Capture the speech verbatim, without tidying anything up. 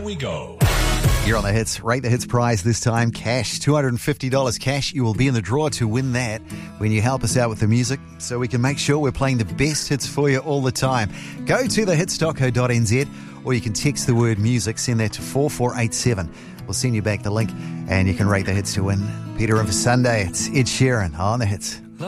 we go. You're on the Hits. Rate the Hits prize this time. Cash. two hundred fifty dollars cash. You will be in the draw to win that when you help us out with the music so we can make sure we're playing the best hits for you all the time. Go to the hits dot co dot n z or you can text the word music. Send that to four four eight seven. We'll send you back the link and you can rate the hits to win. Peter in for Sunday. It's Ed Sheeran on the Hits.